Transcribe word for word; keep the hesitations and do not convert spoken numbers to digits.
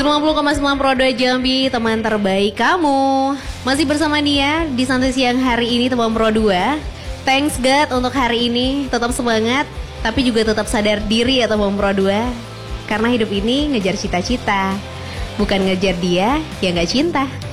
sembilan puluh koma sembilan Pro dua Jambi, teman terbaik kamu. Masih bersama Nia di Santai Siang hari ini, teman Pro dua. Thanks God untuk hari ini, tetap semangat, tapi juga tetap sadar diri ya teman Pro dua. Karena hidup ini ngejar cita-cita, bukan ngejar dia yang gak cinta.